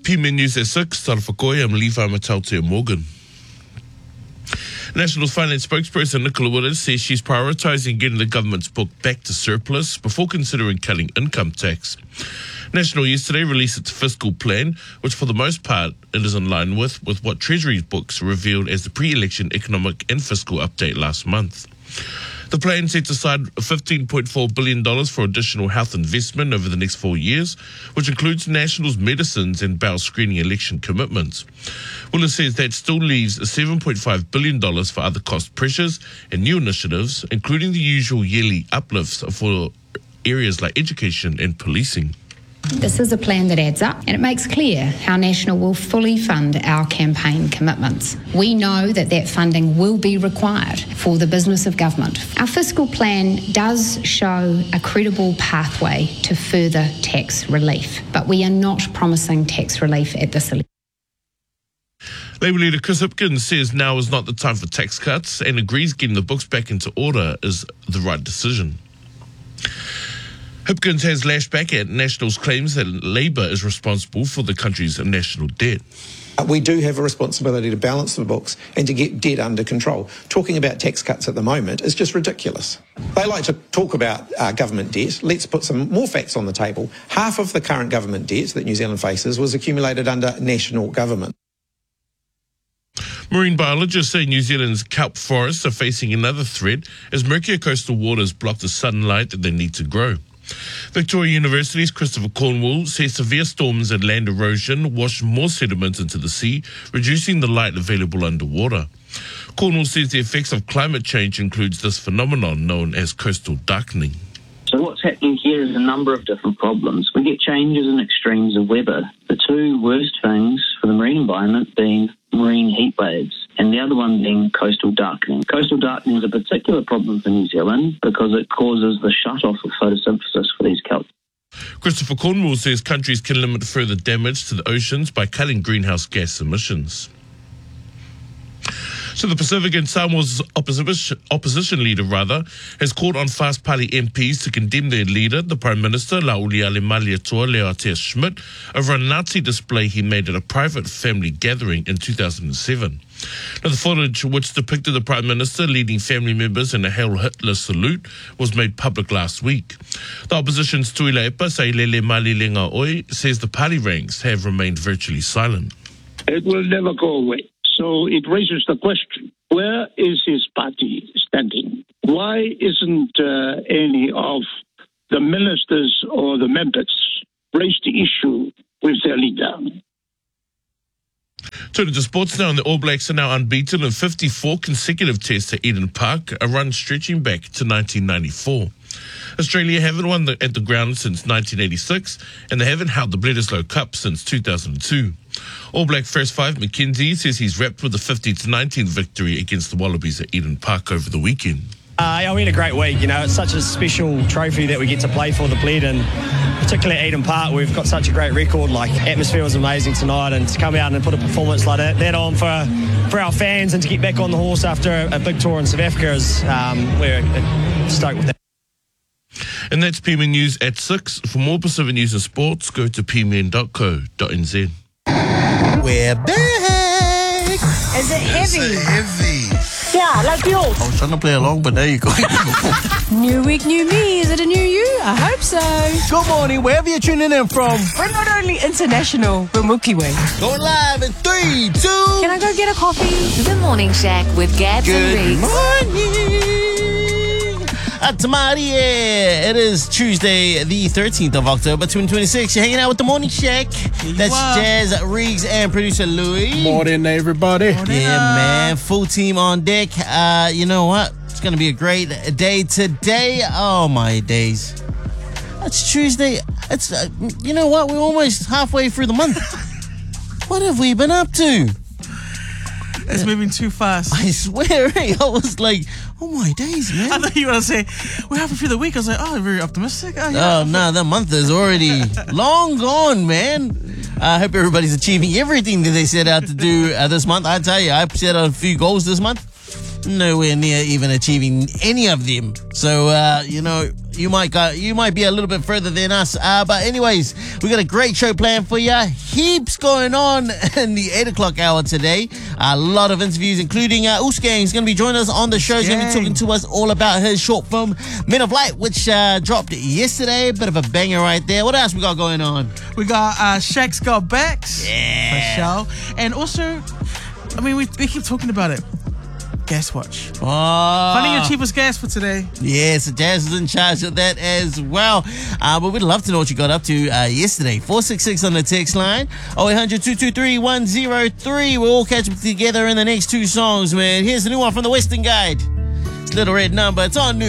PMN News at 6, Tarafakoe, I'm Levi Matautea Morgan. National's finance spokesperson Nicola Willis says she's prioritising getting the government's book back to surplus before considering cutting income tax. National yesterday released its fiscal plan, which for the most part it is in line with what Treasury's books revealed as the pre-election economic and fiscal update last month. The plan sets aside $15.4 billion for additional health investment over the next 4 years, which includes National's medicines and bowel screening election commitments. Willis says that still leaves $7.5 billion for other cost pressures and new initiatives, including the usual yearly uplifts for areas like education and policing. This is a plan that adds up, and it makes clear how National will fully fund our campaign commitments. We know that funding will be required for the business of government. Our fiscal plan does show a credible pathway to further tax relief, but we are not promising tax relief at this election. Labour leader Chris Hipkins says now is not the time for tax cuts and agrees getting the books back into order is the right decision. Hipkins has lashed back at National's claims that Labour is responsible for the country's national debt. We do have a responsibility to balance the books and to get debt under control. Talking about tax cuts at the moment is just ridiculous. They like to talk about government debt. Let's put some more facts on the table. Half of the current government debt that New Zealand faces was accumulated under national government. Marine biologists say New Zealand's kelp forests are facing another threat as murkier coastal waters block the sunlight that they need to grow. Victoria University's Christopher Cornwall says severe storms and land erosion wash more sediment into the sea, reducing the light available underwater. Cornwall says the effects of climate change includes this phenomenon known as coastal darkening. So what's happening here is a number of different problems. We get changes in extremes of weather. The two worst things for the marine environment being marine heat waves, and the other one being coastal darkening. Coastal darkening is a particular problem for New Zealand because it causes the shut-off of photosynthesis for these kelp. Christopher Cornwall says countries can limit further damage to the oceans by cutting greenhouse gas emissions. So the Pacific and Samoa's opposition leader, has called on Fast Party MPs to condemn their leader, the Prime Minister, Lauliale Malietoa Leotea Schmidt, over a Nazi display he made at a private family gathering in 2007. Now, the footage, which depicted the Prime Minister leading family members in a Hail Hitler salute, was made public last week. The opposition's Tuila Epa Sailele Malilenga Oi says the party ranks have remained virtually silent. It will never go away. So it raises the question, where is his party standing? Why isn't any of the ministers or the members raise the issue with their leader? Turning to sports now, and the All Blacks are now unbeaten in 54 consecutive tests at Eden Park, a run stretching back to 1994. Australia haven't won at the ground since 1986, and they haven't held the Bledisloe Cup since 2002. All Black first five McKenzie says he's wrapped with a 50-19 victory against the Wallabies at Eden Park over the weekend. Yeah, we had a great week. You know, it's such a special trophy that we get to play for the Bled, and particularly at Eden Park, we've got such a great record. Like, atmosphere was amazing tonight, and to come out and put a performance like that on for our fans, and to get back on the horse after a big tour in South Africa is we're stoked with that. And that's PMN News at 6. For more Pacific news and sports, go to pmn.co.nz. We're back! Is it heavy? Heavy. Yeah, like yours. I was trying to play along, but there you go. New week, new me. Is it a new you? I hope so. Good morning, wherever you're tuning in from. We're not only international, we're Milky Way. Going live in 3, 2. Can I go get a coffee? The Morning Shack with Gabs and Good Reeks. morning. Tamari, it is Tuesday, the 13th of October, 2026. You're hanging out with the Morning Shack. That's Jazz, Riggs, and producer Louis. Morning, everybody. Yeah, man. Full team on deck. You know what? It's going to be a great day today. Oh, my days. It's Tuesday. It's, you know what? We're almost halfway through the month. What have we been up to? It's moving too fast. I swear, I was like, oh my days, man. I thought you were going to say, we're halfway through the week. I was like, oh, very optimistic. Oh, yeah. No, that month is already long gone, man. I hope everybody's achieving everything that they set out to do this month. I tell you, I set out a few goals this month. nowhere near even achieving any of them. So, you might be a little bit further than us. But anyways, we got a great show planned for you. Heaps going on in the 8 o'clock hour today. A lot of interviews, including Usgang is going to be joining us on the show. He's going to be talking to us all about his short film, Men of Light, which dropped yesterday. Bit of a banger right there. What else we got going on? We got Shaq's Got Backs. Yeah. For sure. And also, I mean, we keep talking about it. Gas Watch. Oh. Finding your cheapest gas for today. Yes, Jazz is in charge of that as well. But we'd love to know what you got up to yesterday. 466 on the text line. 0800 223 103. We'll all catch up together in the next two songs, man. Here's the new one from the Western Guide. It's Little Red Number. It's on New